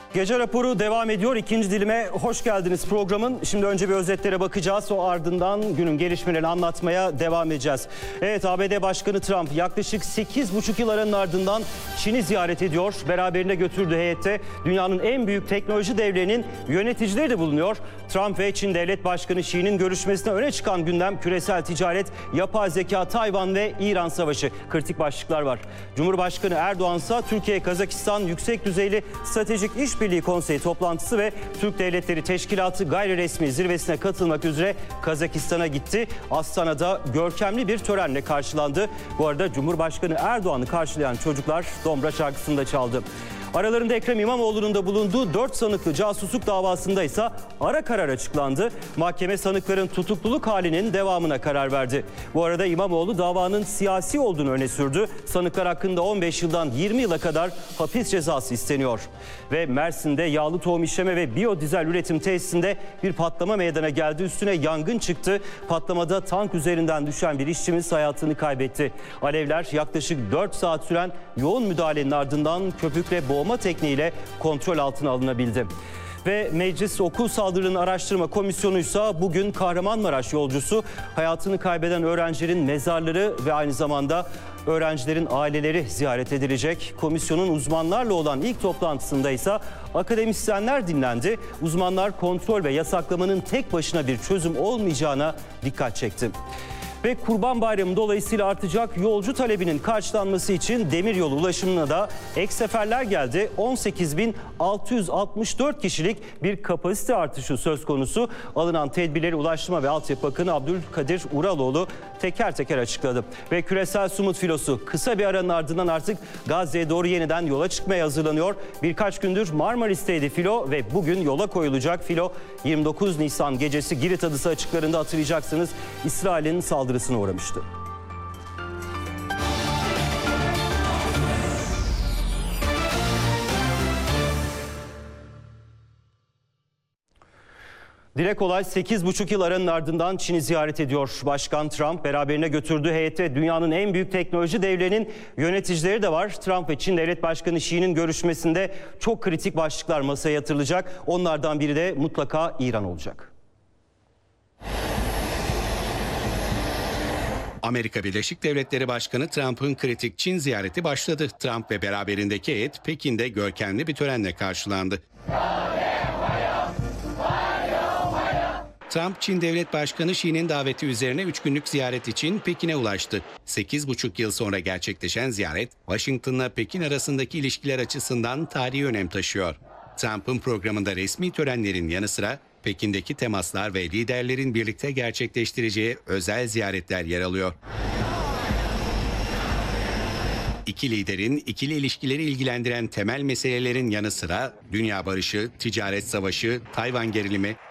Gece raporu devam ediyor. İkinci dilime hoş geldiniz programın. Şimdi önce bir özetlere bakacağız. O ardından günün gelişmelerini anlatmaya devam edeceğiz. Evet, ABD Başkanı Trump yaklaşık 8,5 yıl aranın ardından Çin'i ziyaret ediyor. Beraberine götürdüğü heyette dünyanın en büyük teknoloji devlerinin yöneticileri de bulunuyor. Trump ve Çin Devlet Başkanı Xi'nin görüşmesine öne çıkan gündem küresel ticaret, yapay zeka, Tayvan ve İran savaşı. Kritik başlıklar var. Cumhurbaşkanı Erdoğan ise Türkiye-Kazakistan yüksek düzeyli stratejik işbirliği konseyi toplantısı ve Türk Devletleri Teşkilatı gayri resmi zirvesine katılmak üzere Kazakistan'a gitti. Astana'da görkemli bir törenle karşılandı. Bu arada Cumhurbaşkanı Erdoğan'ı karşılayan çocuklar Dombra şarkısını da çaldı. Aralarında Ekrem İmamoğlu'nun da bulunduğu 4 sanıklı casusluk davasında ise ara karar açıklandı. Mahkeme sanıkların tutukluluk halinin devamına karar verdi. Bu arada İmamoğlu davanın siyasi olduğunu öne sürdü. Sanıklar hakkında 15 yıldan 20 yıla kadar hapis cezası isteniyor. Ve Mersin'de yağlı tohum işleme ve biyodizel üretim tesisinde bir patlama meydana geldi. Üstüne yangın çıktı. Patlamada tank üzerinden düşen bir işçimiz hayatını kaybetti. Alevler yaklaşık 4 saat süren yoğun müdahalenin ardından köpükle boğma tekniğiyle kontrol altına alınabildi. Ve Meclis Okul Saldırılarını Araştırma Komisyonu ise bugün Kahramanmaraş yolcusu, hayatını kaybeden öğrencilerin mezarları ve aynı zamanda öğrencilerin aileleri ziyaret edilecek. Komisyonun uzmanlarla olan ilk toplantısında ise akademisyenler dinlendi. Uzmanlar kontrol ve yasaklamanın tek başına bir çözüm olmayacağına dikkat çekti. Ve Kurban Bayramı dolayısıyla artacak yolcu talebinin karşılanması için demiryolu ulaşımına da ek seferler geldi. 18.664 kişilik bir kapasite artışı söz konusu. Alınan tedbirleri Ulaştırma ve Altyapı Bakanı Abdülkadir Uraloğlu teker teker açıkladı. Ve küresel sumut filosu kısa bir aranın ardından artık Gazze'ye doğru yeniden yola çıkmaya hazırlanıyor. Birkaç gündür Marmaris'teydi filo ve bugün yola koyulacak filo. 29 Nisan gecesi Girit Adası açıklarında hatırlayacaksınız İsrail'in saldırısına uğramıştı. Dile kolay 8,5 yıl aranın ardından Çin'i ziyaret ediyor. Başkan Trump beraberine götürdüğü heyette dünyanın en büyük teknoloji devlerinin yöneticileri de var. Trump ve Çin Devlet Başkanı Xi'nin görüşmesinde çok kritik başlıklar masaya yatırılacak. Onlardan biri de mutlaka İran olacak. Amerika Birleşik Devletleri Başkanı Trump'ın kritik Çin ziyareti başladı. Trump ve beraberindeki heyet Pekin'de görkemli bir törenle karşılandı. Trump, Çin Devlet Başkanı Xi'nin daveti üzerine 3 günlük ziyaret için Pekin'e ulaştı. 8,5 yıl sonra gerçekleşen ziyaret, Washington'la Pekin arasındaki ilişkiler açısından tarihi önem taşıyor. Trump'ın programında resmi törenlerin yanı sıra Pekin'deki temaslar ve liderlerin birlikte gerçekleştireceği özel ziyaretler yer alıyor. İki liderin ikili ilişkileri ilgilendiren temel meselelerin yanı sıra dünya barışı, ticaret savaşı, Tayvan gerilimi,